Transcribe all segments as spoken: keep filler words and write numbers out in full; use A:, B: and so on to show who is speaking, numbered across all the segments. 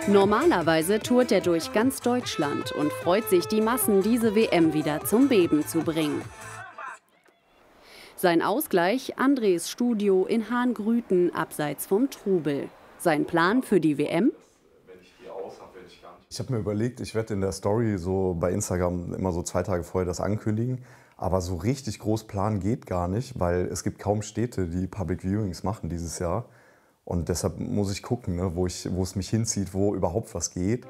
A: Normalerweise tourt er durch ganz Deutschland und freut sich, die Massen diese W M wieder zum Beben zu bringen. Sein Ausgleich: Andres Studio in Hahn-Grüten, abseits vom Trubel. Sein Plan für die W M?
B: Ich habe mir überlegt, ich werde in der Story so bei Instagram immer so zwei Tage vorher das ankündigen. Aber so richtig groß planen geht gar nicht, weil es gibt kaum Städte, die Public Viewings machen dieses Jahr. Und deshalb muss ich gucken, ne, wo, ich, wo es mich hinzieht, wo überhaupt was geht.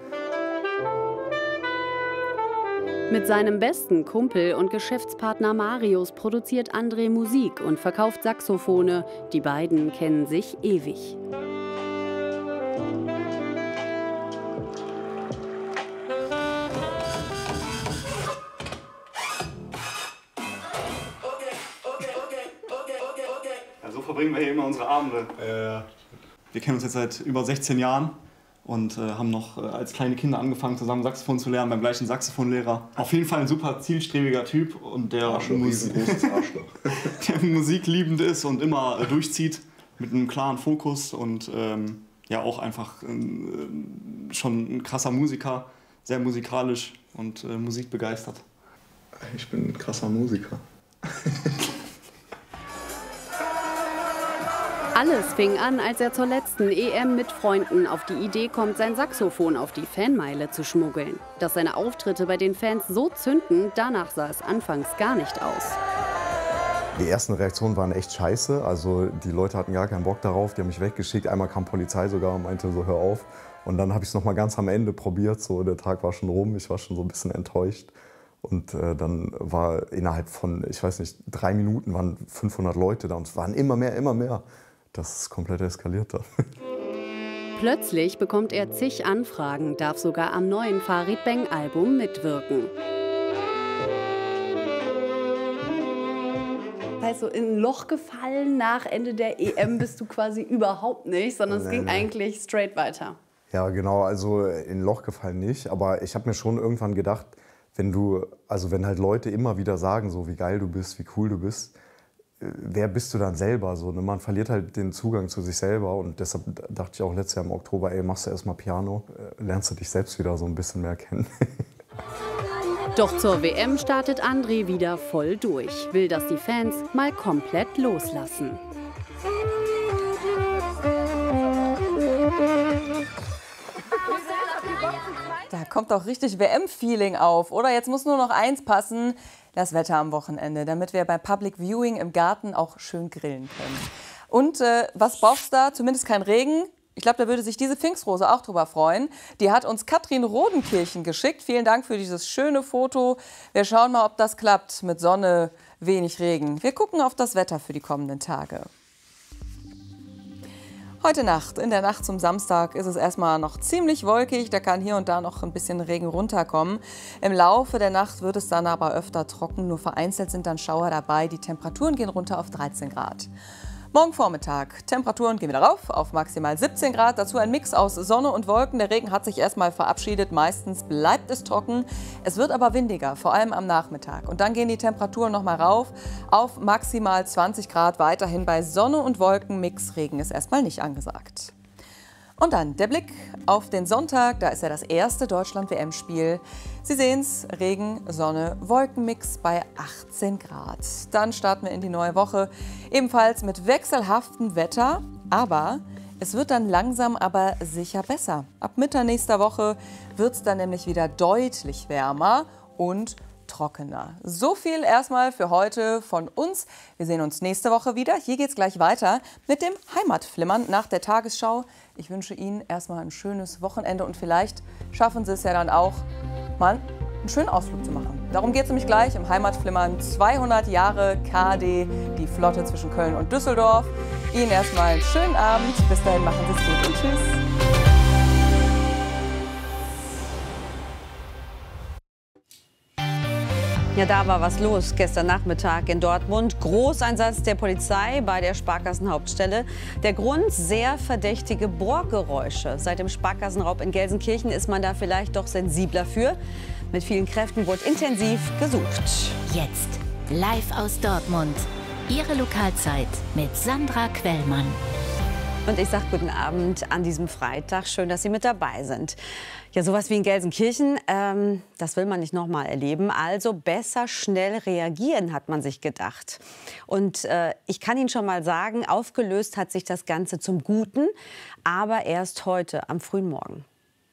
A: Mit seinem besten Kumpel und Geschäftspartner Marius produziert André Musik und verkauft Saxophone. Die beiden kennen sich ewig.
C: Ja, so verbringen wir hier immer unsere Abende. Äh, wir kennen uns jetzt seit über sechzehn Jahren. Und äh, haben noch äh, als kleine Kinder angefangen, zusammen Saxophon zu lernen, beim gleichen Saxophonlehrer. Auf jeden Fall ein super zielstrebiger Typ und der,
D: Arschloch,
C: Mus der musikliebend ist und immer äh, durchzieht mit einem klaren Fokus und ähm, ja auch einfach äh, schon ein krasser Musiker, sehr musikalisch und äh, musikbegeistert.
D: Ich bin ein krasser Musiker.
A: Alles fing an, als er zur letzten E M mit Freunden auf die Idee kommt, sein Saxophon auf die Fanmeile zu schmuggeln. Dass seine Auftritte bei den Fans so zünden, danach sah es anfangs gar nicht aus.
B: Die ersten Reaktionen waren echt scheiße. Also die Leute hatten gar keinen Bock darauf, die haben mich weggeschickt. Einmal kam Polizei sogar und meinte so, hör auf. Und dann habe ich es noch mal ganz am Ende probiert. So, der Tag war schon rum, ich war schon so ein bisschen enttäuscht. Und äh, dann war innerhalb von, ich weiß nicht, drei Minuten waren fünfhundert Leute da und es waren immer mehr, immer mehr. Das ist komplett eskaliert dann.
A: Plötzlich bekommt er zig Anfragen, darf sogar am neuen Farid Bang-Album mitwirken. Also in ein Loch gefallen nach Ende der E M bist du quasi überhaupt nicht, sondern es
B: nee,
A: ging
B: nee.
A: eigentlich straight weiter.
B: Ja, genau, also in ein Loch gefallen nicht. Aber ich habe mir schon irgendwann gedacht, wenn du, also wenn halt Leute immer wieder sagen, so wie geil du bist, wie cool du bist, wer bist du dann selber? So, ne? Man verliert halt den Zugang zu sich selber und deshalb dachte ich auch letztes Jahr im Oktober, ey, machst du erstmal Piano, lernst du dich selbst wieder so ein bisschen mehr kennen.
A: Doch zur W M startet André wieder voll durch, will, dass die Fans mal komplett loslassen.
E: Da kommt doch richtig W M-Feeling auf, oder? Jetzt muss nur noch eins passen: das Wetter am Wochenende, damit wir bei Public Viewing im Garten auch schön grillen können. Und äh, was braucht's da? Zumindest kein Regen. Ich glaube, da würde sich diese Pfingstrose auch drüber freuen. Die hat uns Katrin Rodenkirchen geschickt. Vielen Dank für dieses schöne Foto. Wir schauen mal, ob das klappt mit Sonne, wenig Regen. Wir gucken auf das Wetter für die kommenden Tage. Heute Nacht, in der Nacht zum Samstag, ist es erstmal noch ziemlich wolkig. Da kann hier und da noch ein bisschen Regen runterkommen. Im Laufe der Nacht wird es dann aber öfter trocken. Nur vereinzelt sind dann Schauer dabei. Die Temperaturen gehen runter auf dreizehn Grad. Morgen Vormittag, Temperaturen gehen wieder rauf auf maximal siebzehn Grad. Dazu ein Mix aus Sonne und Wolken. Der Regen hat sich erstmal verabschiedet. Meistens bleibt es trocken. Es wird aber windiger, vor allem am Nachmittag. Und dann gehen die Temperaturen noch mal rauf auf maximal zwanzig Grad. Weiterhin bei Sonne und Wolken. Mix Regen ist erstmal nicht angesagt. Und dann der Blick auf den Sonntag. Da ist ja das erste Deutschland-W M-Spiel. Sie sehen es, Regen, Sonne, Wolkenmix bei achtzehn Grad. Dann starten wir in die neue Woche, ebenfalls mit wechselhaftem Wetter. Aber es wird dann langsam, aber sicher besser. Ab Mitte nächster Woche wird es dann nämlich wieder deutlich wärmer und trockener. So viel erstmal für heute von uns. Wir sehen uns nächste Woche wieder. Hier geht es gleich weiter mit dem Heimatflimmern nach der Tagesschau. Ich wünsche Ihnen erstmal ein schönes Wochenende und vielleicht schaffen Sie es ja dann auch, mal einen schönen Ausflug zu machen. Darum geht es nämlich gleich im Heimatflimmern. zweihundert Jahre K D, die Flotte zwischen Köln und Düsseldorf. Ihnen erstmal einen schönen Abend. Bis dahin, machen Sie es gut und tschüss.
F: Ja, da war was los gestern Nachmittag in Dortmund. Großeinsatz der Polizei bei der Sparkassenhauptstelle. Der Grund: sehr verdächtige Bohrgeräusche. Seit dem Sparkassenraub in Gelsenkirchen ist man da vielleicht doch sensibler für. Mit vielen Kräften wurde intensiv gesucht.
G: Jetzt live aus Dortmund. Ihre Lokalzeit mit Sandra Quellmann.
F: Und ich sage guten Abend an diesem Freitag. Schön, dass Sie mit dabei sind. Ja, sowas wie in Gelsenkirchen, ähm, das will man nicht noch mal erleben. Also besser schnell reagieren, hat man sich gedacht. Und äh, ich kann Ihnen schon mal sagen, aufgelöst hat sich das Ganze zum Guten, aber erst heute am frühen Morgen.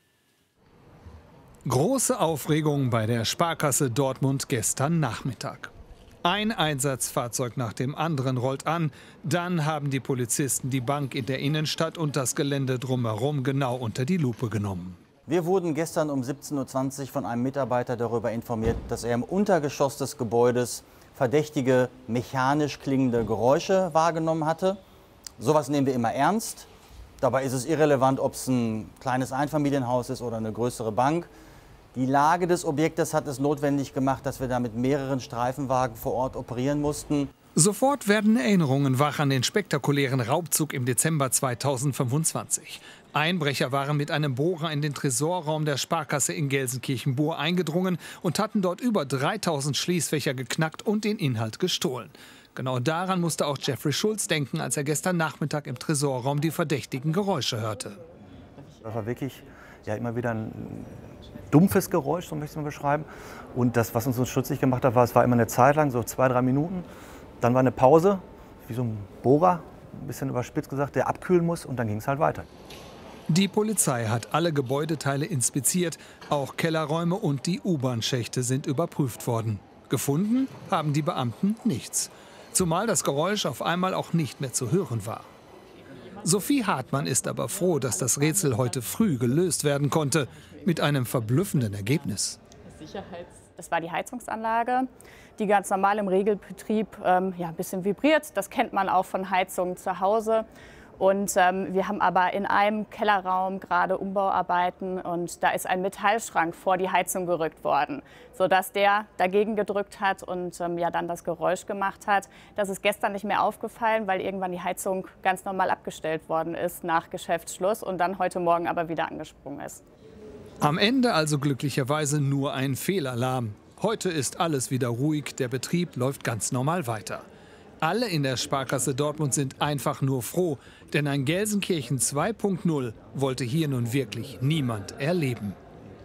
G: Große Aufregung bei der Sparkasse Dortmund gestern Nachmittag. Ein Einsatzfahrzeug nach dem anderen rollt an. Dann haben die Polizisten die Bank in der Innenstadt und das Gelände drumherum genau unter die Lupe genommen.
H: Wir wurden gestern um siebzehn Uhr zwanzig von einem Mitarbeiter darüber informiert, dass er im Untergeschoss des Gebäudes verdächtige, mechanisch klingende Geräusche wahrgenommen hatte. Sowas nehmen wir immer ernst. Dabei ist es irrelevant, ob es ein kleines Einfamilienhaus ist oder eine größere Bank. Die Lage des Objektes hat es notwendig gemacht, dass wir da mit mehreren Streifenwagen vor Ort operieren mussten.
G: Sofort werden Erinnerungen wach an den spektakulären Raubzug im Dezember zweitausendfünfundzwanzig. Einbrecher waren mit einem Bohrer in den Tresorraum der Sparkasse in Gelsenkirchen-Buhr eingedrungen und hatten dort über dreitausend Schließfächer geknackt und den Inhalt gestohlen. Genau daran musste auch Jeffrey Schulz denken, als er gestern Nachmittag im Tresorraum die verdächtigen Geräusche hörte.
I: Das war wirklich ja, immer wieder ein dumpfes Geräusch, so möchte ich es mal beschreiben. Und das, was uns so stutzig gemacht hat, war, es war immer eine Zeit lang, so zwei, drei Minuten. Dann war eine Pause, wie so ein Bohrer, ein bisschen überspitzt gesagt, der abkühlen muss und dann ging es halt weiter.
G: Die Polizei hat alle Gebäudeteile inspiziert, auch Kellerräume und die U-Bahn-Schächte sind überprüft worden. Gefunden haben die Beamten nichts. Zumal das Geräusch auf einmal auch nicht mehr zu hören war. Sophie Hartmann ist aber froh, dass das Rätsel heute früh gelöst werden konnte, mit einem verblüffenden Ergebnis.
J: Das war die Heizungsanlage, die ganz normal im Regelbetrieb ähm, ja, ein bisschen vibriert. Das kennt man auch von Heizungen zu Hause. Und ähm, wir haben aber in einem Kellerraum gerade Umbauarbeiten und da ist ein Metallschrank vor die Heizung gerückt worden, sodass der dagegen gedrückt hat und ähm, ja, dann das Geräusch gemacht hat. Das ist gestern nicht mehr aufgefallen, weil irgendwann die Heizung ganz normal abgestellt worden ist nach Geschäftsschluss und dann heute Morgen aber wieder angesprungen ist.
G: Am Ende also glücklicherweise nur ein Fehlalarm. Heute ist alles wieder ruhig, der Betrieb läuft ganz normal weiter. Alle in der Sparkasse Dortmund sind einfach nur froh, denn ein Gelsenkirchen zwei Punkt null wollte hier nun wirklich niemand erleben.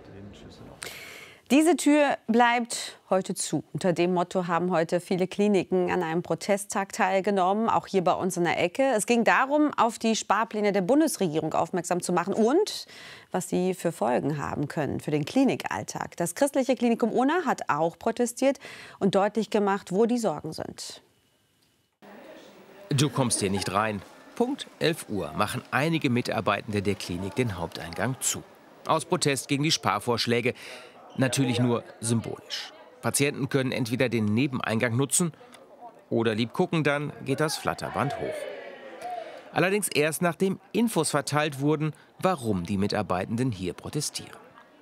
F: Diese Tür bleibt heute zu. Unter dem Motto haben heute viele Kliniken an einem Protesttag teilgenommen, auch hier bei uns in der Ecke. Es ging darum, auf die Sparpläne der Bundesregierung aufmerksam zu machen und was sie für Folgen haben können für den Klinikalltag. Das christliche Klinikum Unna hat auch protestiert und deutlich gemacht, wo die Sorgen sind.
K: Du kommst hier nicht rein. Punkt elf Uhr machen einige Mitarbeitende der Klinik den Haupteingang zu. Aus Protest gegen die Sparvorschläge. Natürlich nur symbolisch. Patienten können entweder den Nebeneingang nutzen oder lieb gucken, dann geht das Flatterband hoch. Allerdings erst nachdem Infos verteilt wurden, warum die Mitarbeitenden hier protestieren.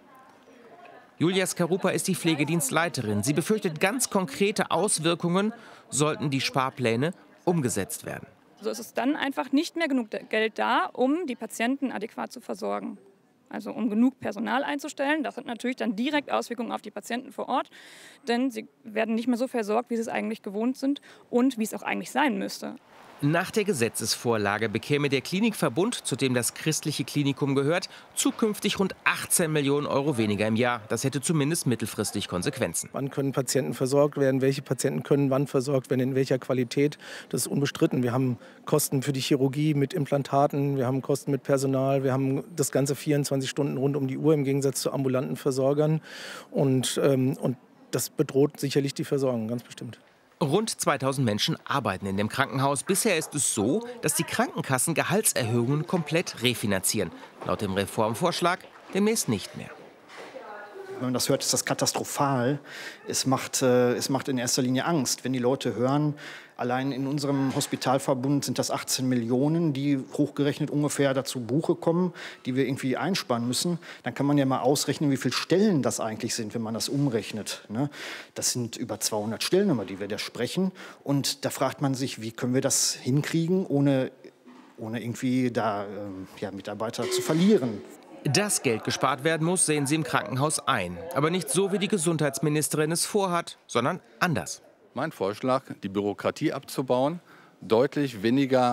K: Julia Skarupa ist die Pflegedienstleiterin. Sie befürchtet ganz konkrete Auswirkungen, sollten die Sparpläne umgesetzt werden.
L: So ist es dann einfach nicht mehr genug Geld da, um die Patienten adäquat zu versorgen. Also um genug Personal einzustellen. Das hat natürlich dann direkt Auswirkungen auf die Patienten vor Ort. Denn sie werden nicht mehr so versorgt, wie sie es eigentlich gewohnt sind und wie es auch eigentlich sein müsste.
K: Nach der Gesetzesvorlage bekäme der Klinikverbund, zu dem das christliche Klinikum gehört, zukünftig rund achtzehn Millionen Euro weniger im Jahr. Das hätte zumindest mittelfristig Konsequenzen.
M: Wann können Patienten versorgt werden? Welche Patienten können wann versorgt werden? In welcher Qualität? Das ist unbestritten. Wir haben Kosten für die Chirurgie mit Implantaten, wir haben Kosten mit Personal, wir haben das Ganze vierundzwanzig Stunden rund um die Uhr im Gegensatz zu ambulanten Versorgern. Und, ähm, und das bedroht sicherlich die Versorgung, ganz bestimmt.
K: Rund zweitausend Menschen arbeiten in dem Krankenhaus. Bisher ist es so, dass die Krankenkassen Gehaltserhöhungen komplett refinanzieren. Laut dem Reformvorschlag demnächst nicht mehr.
N: Wenn man das hört, ist das katastrophal. Es macht, äh, es macht in erster Linie Angst, wenn die Leute hören, allein in unserem Hospitalverbund sind das achtzehn Millionen, die hochgerechnet ungefähr dazu Buche kommen, die wir irgendwie einsparen müssen. Dann kann man ja mal ausrechnen, wie viele Stellen das eigentlich sind, wenn man das umrechnet. Ne? Das sind über zweihundert Stellen, über die wir da sprechen. Und da fragt man sich, wie können wir das hinkriegen, ohne, ohne irgendwie da ähm, ja, Mitarbeiter zu verlieren.
K: Dass Geld gespart werden muss, sehen sie im Krankenhaus ein. Aber nicht so, wie die Gesundheitsministerin es vorhat, sondern anders.
O: Mein Vorschlag, die Bürokratie abzubauen, deutlich weniger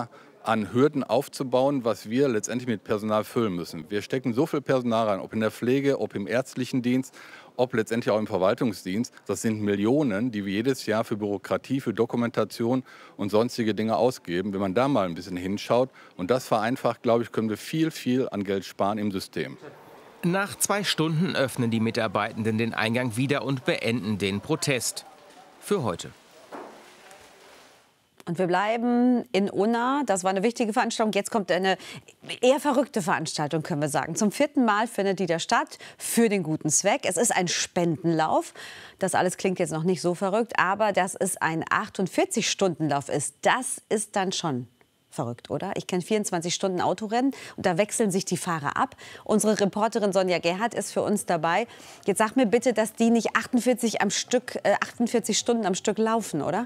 O: an Hürden aufzubauen, was wir letztendlich mit Personal füllen müssen. Wir stecken so viel Personal rein, ob in der Pflege, ob im ärztlichen Dienst, ob letztendlich auch im Verwaltungsdienst. Das sind Millionen, die wir jedes Jahr für Bürokratie, für Dokumentation und sonstige Dinge ausgeben. Wenn man da mal ein bisschen hinschaut und das vereinfacht, glaube ich, können wir viel, viel an Geld sparen im System.
K: Nach zwei Stunden öffnen die Mitarbeitenden den Eingang wieder und beenden den Protest. Für heute.
F: Und wir bleiben in Unna. Das war eine wichtige Veranstaltung. Jetzt kommt eine eher verrückte Veranstaltung, können wir sagen. Zum vierten Mal findet die da statt für den guten Zweck. Es ist ein Spendenlauf. Das alles klingt jetzt noch nicht so verrückt, aber dass es ein achtundvierzig-Stunden-Lauf ist, das ist dann schon verrückt, oder? Ich kenne vierundzwanzig Stunden Autorennen und da wechseln sich die Fahrer ab. Unsere Reporterin Sonja Gerhardt ist für uns dabei. Jetzt sag mir bitte, dass die nicht achtundvierzig, am Stück, äh, achtundvierzig Stunden am Stück laufen, oder?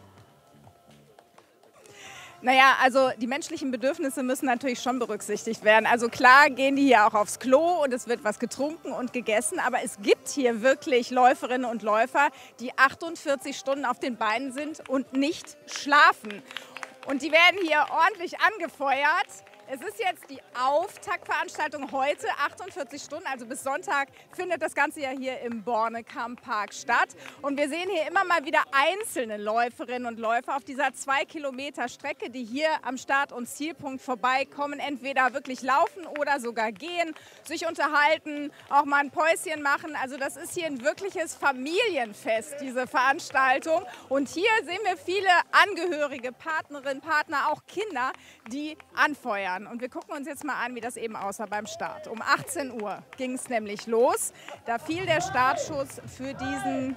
J: Naja, also die menschlichen Bedürfnisse müssen natürlich schon berücksichtigt werden. Also klar gehen die hier auch aufs Klo und es wird was getrunken und gegessen. Aber es gibt hier wirklich Läuferinnen und Läufer, die achtundvierzig Stunden auf den Beinen sind und nicht schlafen. Und die werden hier ordentlich angefeuert. Es ist jetzt die Auftaktveranstaltung heute, achtundvierzig Stunden, also bis Sonntag findet das Ganze ja hier im Bornekamp-Park statt. Und wir sehen hier immer mal wieder einzelne Läuferinnen und Läufer auf dieser zwei Kilometer Strecke, die hier am Start- und Zielpunkt vorbeikommen, entweder wirklich laufen oder sogar gehen, sich unterhalten, auch mal ein Päuschen machen. Also das ist hier ein wirkliches Familienfest, diese Veranstaltung. Und hier sehen wir viele Angehörige, Partnerinnen, Partner, auch Kinder, die anfeuern. Und wir gucken uns jetzt mal an, wie das eben aussah beim Start. Um achtzehn Uhr ging es nämlich los. Da fiel der Startschuss für diesen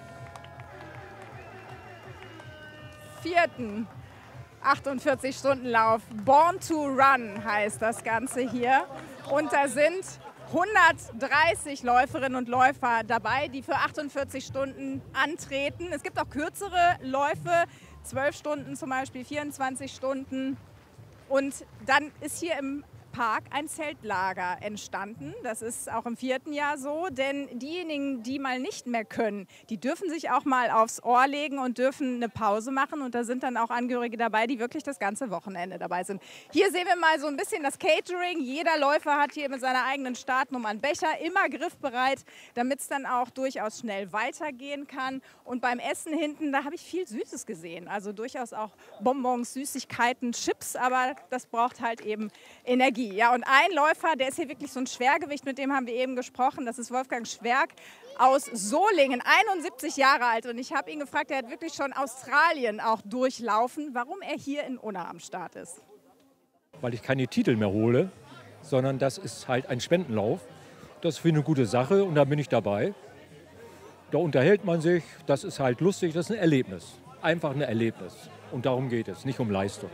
J: vierten achtundvierzig-Stunden-Lauf. Born to Run heißt das Ganze hier. Und da sind hundertdreißig Läuferinnen und Läufer dabei, die für achtundvierzig Stunden antreten. Es gibt auch kürzere Läufe, zwölf Stunden zum Beispiel, vierundzwanzig Stunden. Und dann ist hier im Park ein Zeltlager entstanden. Das ist auch im vierten Jahr so, denn diejenigen, die mal nicht mehr können, die dürfen sich auch mal aufs Ohr legen und dürfen eine Pause machen. Und da sind dann auch Angehörige dabei, die wirklich das ganze Wochenende dabei sind. Hier sehen wir mal so ein bisschen das Catering. Jeder Läufer hat hier mit seiner eigenen Startnummer einen Becher, immer griffbereit, damit es dann auch durchaus schnell weitergehen kann. Und beim Essen hinten, da habe ich viel Süßes gesehen. Also durchaus auch Bonbons, Süßigkeiten, Chips, aber das braucht halt eben Energie. Ja, und ein Läufer, der ist hier wirklich so ein Schwergewicht, mit dem haben wir eben gesprochen, das ist Wolfgang Schwerk aus Solingen, einundsiebzig Jahre alt. Und ich habe ihn gefragt, er hat wirklich schon Australien auch durchlaufen, warum er hier in Unna am Start ist.
P: Weil ich keine Titel mehr hole, sondern das ist halt ein Spendenlauf. Das ist für eine gute Sache und da bin ich dabei. Da unterhält man sich, das ist halt lustig, das ist ein Erlebnis. Einfach ein Erlebnis. Und darum geht es, nicht um Leistung.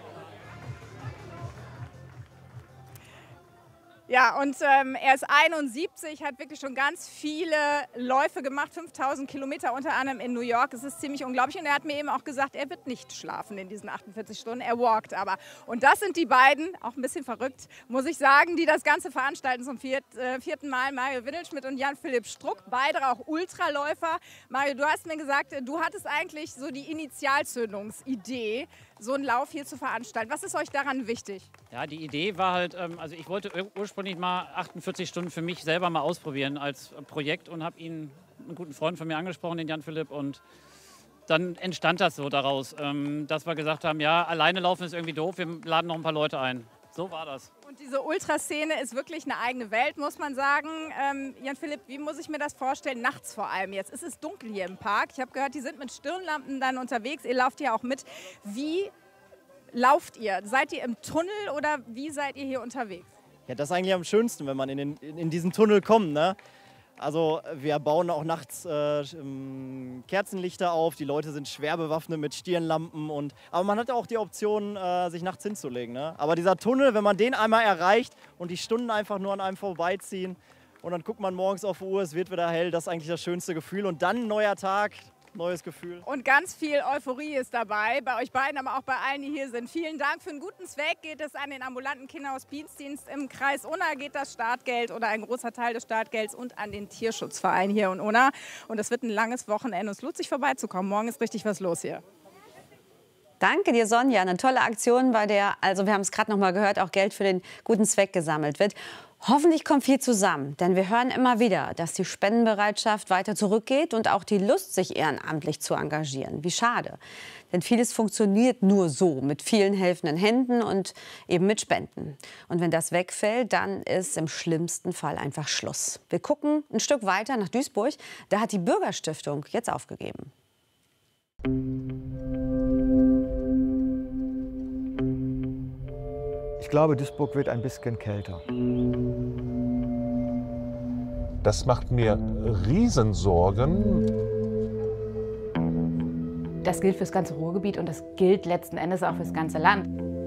J: Ja, und ähm, er ist einundsiebzig, hat wirklich schon ganz viele Läufe gemacht, fünftausend Kilometer unter anderem in New York. Es ist ziemlich unglaublich und er hat mir eben auch gesagt, er wird nicht schlafen in diesen achtundvierzig Stunden, er walkt aber. Und das sind die beiden, auch ein bisschen verrückt, muss ich sagen, die das Ganze veranstalten zum viert, äh, vierten Mal. Mario Windelschmidt und Jan-Philipp Struck, beide auch Ultraläufer. Mario, du hast mir gesagt, du hattest eigentlich so die Initialzündungsidee, so einen Lauf hier zu veranstalten. Was ist euch daran wichtig?
Q: Ja, die Idee war halt, also ich wollte ursprünglich mal achtundvierzig Stunden für mich selber mal ausprobieren als Projekt und habe ihn, einen guten Freund von mir angesprochen, den Jan-Philipp, und dann entstand das so daraus, dass wir gesagt haben, ja, alleine laufen ist irgendwie doof, wir laden noch ein paar Leute ein. So war das.
J: Und diese Ultraszene ist wirklich eine eigene Welt, muss man sagen. Ähm, Jan-Philipp, wie muss ich mir das vorstellen? Nachts vor allem jetzt. Es ist dunkel hier im Park. Ich habe gehört, die sind mit Stirnlampen dann unterwegs. Ihr lauft ja auch mit. Wie lauft ihr? Seid ihr im Tunnel oder wie seid ihr hier unterwegs?
R: Ja, das ist eigentlich am schönsten, wenn man in, den, in diesen Tunnel kommt, ne? Also wir bauen auch nachts äh, Kerzenlichter auf, die Leute sind schwer bewaffnet mit Stirnlampen. Und, aber man hat ja auch die Option, äh, sich nachts hinzulegen. Ne? Aber dieser Tunnel, wenn man den einmal erreicht und die Stunden einfach nur an einem vorbeiziehen und dann guckt man morgens auf die Uhr, es wird wieder hell, das ist eigentlich das schönste Gefühl. Und dann ein neuer Tag, neues Gefühl.
J: Und ganz viel Euphorie ist dabei, bei euch beiden, aber auch bei allen, die hier sind. Vielen Dank. Für einen guten Zweck geht es an den ambulanten Kinderhospizdienst im Kreis Unna, geht das Startgeld oder ein großer Teil des Startgelds und an den Tierschutzverein hier in Unna. Und es wird ein langes Wochenende. Es lohnt sich vorbeizukommen. Morgen ist richtig was los hier.
F: Danke dir, Sonja. Eine tolle Aktion, bei der, also wir haben es gerade noch mal gehört, auch Geld für den guten Zweck gesammelt wird. Hoffentlich kommt viel zusammen, denn wir hören immer wieder, dass die Spendenbereitschaft weiter zurückgeht und auch die Lust, sich ehrenamtlich zu engagieren. Wie schade. Denn vieles funktioniert nur so, mit vielen helfenden Händen und eben mit Spenden. Und wenn das wegfällt, dann ist im schlimmsten Fall einfach Schluss. Wir gucken ein Stück weiter nach Duisburg. Da hat die Bürgerstiftung jetzt aufgegeben.
S: Ich glaube, Duisburg wird ein bisschen kälter.
T: Das macht mir Riesensorgen.
U: Das gilt für das ganze Ruhrgebiet und das gilt letzten Endes auch für das ganze Land.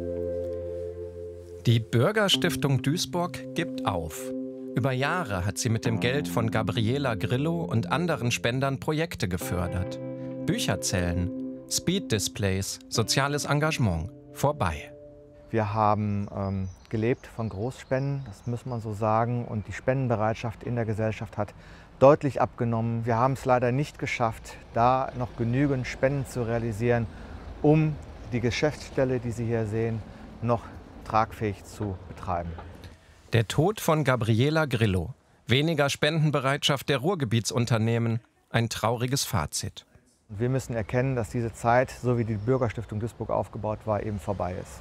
V: Die Bürgerstiftung Duisburg gibt auf. Über Jahre hat sie mit dem Geld von Gabriela Grillo und anderen Spendern Projekte gefördert. Bücherzellen, Speed-Displays, soziales Engagement. Vorbei.
S: Wir haben ähm, gelebt von Großspenden, das muss man so sagen. Und die Spendenbereitschaft in der Gesellschaft hat deutlich abgenommen. Wir haben es leider nicht geschafft, da noch genügend Spenden zu realisieren, um die Geschäftsstelle, die Sie hier sehen, noch tragfähig zu betreiben.
V: Der Tod von Gabriela Grillo. Weniger Spendenbereitschaft der Ruhrgebietsunternehmen. Ein trauriges Fazit.
S: Wir müssen erkennen, dass diese Zeit, so wie die Bürgerstiftung Duisburg aufgebaut war, eben vorbei ist.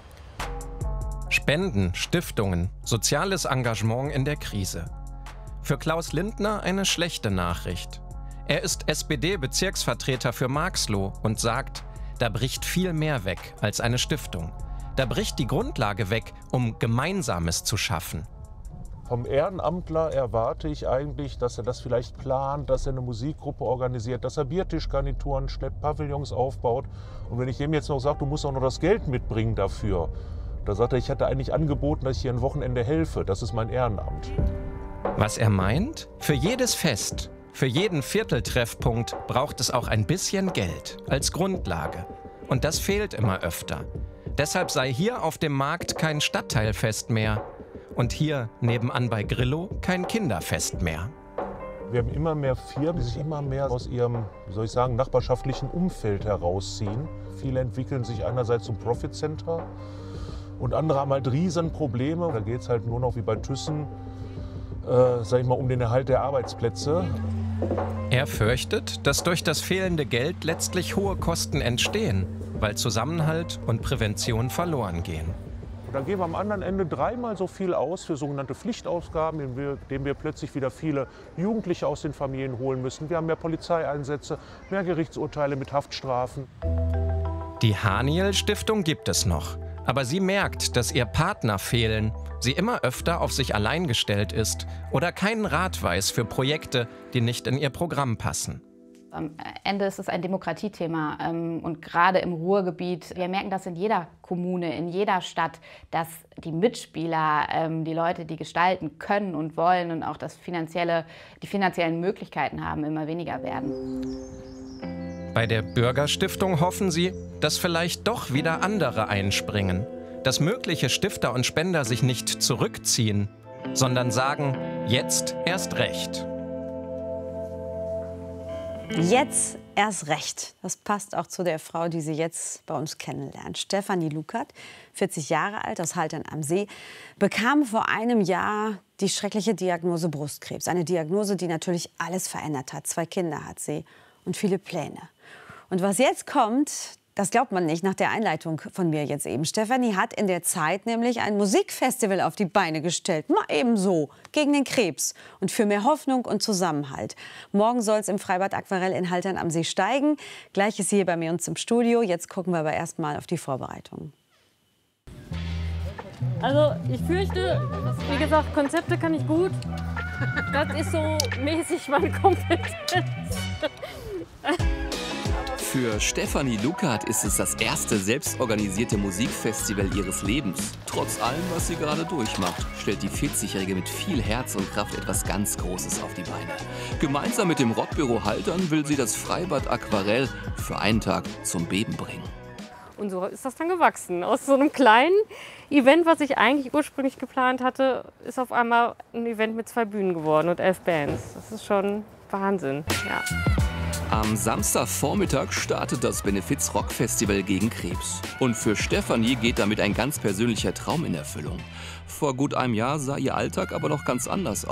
V: Spenden, Stiftungen, soziales Engagement in der Krise. Für Klaus Lindner eine schlechte Nachricht. Er ist S P D-Bezirksvertreter für Marxloh und sagt, da bricht viel mehr weg als eine Stiftung. Da bricht die Grundlage weg, um Gemeinsames zu schaffen.
T: Vom Ehrenamtler erwarte ich eigentlich, dass er das vielleicht plant, dass er eine Musikgruppe organisiert, dass er Biertischgarnituren schleppt, Pavillons aufbaut. Und wenn ich dem jetzt noch sage, du musst auch noch das Geld mitbringen dafür, da sagt er, ich hatte eigentlich angeboten, dass ich hier ein Wochenende helfe. Das ist mein Ehrenamt.
V: Was er meint? Für jedes Fest, für jeden Vierteltreffpunkt braucht es auch ein bisschen Geld als Grundlage. Und das fehlt immer öfter. Deshalb sei hier auf dem Markt kein Stadtteilfest mehr. Und hier nebenan bei Grillo kein Kinderfest mehr.
T: Wir haben immer mehr Firmen, die sich immer mehr aus ihrem, wie soll ich sagen, nachbarschaftlichen Umfeld herausziehen. Viele entwickeln sich einerseits zum Profit Center und andere haben halt Riesenprobleme. Da geht es halt nur noch wie bei Thyssen, äh, sag ich mal, um den Erhalt der Arbeitsplätze.
V: Er fürchtet, dass durch das fehlende Geld letztlich hohe Kosten entstehen, weil Zusammenhalt und Prävention verloren gehen.
T: Da geben wir am anderen Ende dreimal so viel aus für sogenannte Pflichtausgaben, indem wir, indem wir plötzlich wieder viele Jugendliche aus den Familien holen müssen. Wir haben mehr Polizeieinsätze, mehr Gerichtsurteile mit Haftstrafen.
V: Die Haniel-Stiftung gibt es noch. Aber sie merkt, dass ihr Partner fehlen, sie immer öfter auf sich allein gestellt ist oder keinen Rat weiß für Projekte, die nicht in ihr Programm passen.
U: Am Ende ist es ein Demokratiethema und gerade im Ruhrgebiet, wir merken das in jeder Kommune, in jeder Stadt, dass die Mitspieler, die Leute, die gestalten können und wollen und auch das finanzielle, die finanziellen Möglichkeiten haben, immer weniger werden.
V: Bei der Bürgerstiftung hoffen sie, dass vielleicht doch wieder andere einspringen, dass mögliche Stifter und Spender sich nicht zurückziehen, sondern sagen, jetzt erst recht.
F: Jetzt erst recht. Das passt auch zu der Frau, die Sie jetzt bei uns kennenlernen. Stefanie Lukert, vierzig Jahre alt, aus Haltern am See, bekam vor einem Jahr die schreckliche Diagnose Brustkrebs. Eine Diagnose, die natürlich alles verändert hat. Zwei Kinder hat sie und viele Pläne. Und was jetzt kommt, das glaubt man nicht nach der Einleitung von mir jetzt eben. Stefanie hat in der Zeit nämlich ein Musikfestival auf die Beine gestellt. Mal eben so, gegen den Krebs und für mehr Hoffnung und Zusammenhalt. Morgen soll es im Freibad Aquarell in Haltern am See steigen. Gleich ist sie hier bei mir uns im Studio. Jetzt gucken wir aber erst mal auf die Vorbereitungen.
W: Also ich fürchte, wie gesagt, Konzepte kann ich gut. Das ist so mäßig meine Kompetenz.
X: Für Stefanie Lukert ist es das erste selbstorganisierte Musikfestival ihres Lebens. Trotz allem, was sie gerade durchmacht, stellt die vierzigjährige mit viel Herz und Kraft etwas ganz Großes auf die Beine. Gemeinsam mit dem Rockbüro Haltern will sie das Freibad Aquarell für einen Tag zum Beben bringen.
W: Und so ist das dann gewachsen. Aus so einem kleinen Event, was ich eigentlich ursprünglich geplant hatte, ist auf einmal ein Event mit zwei Bühnen geworden und elf Bands. Das ist schon Wahnsinn, ja.
X: Am Samstagvormittag startet das Benefiz-Rock-Festival gegen Krebs. Und für Stefanie geht damit ein ganz persönlicher Traum in Erfüllung. Vor gut einem Jahr sah ihr Alltag aber noch ganz anders aus.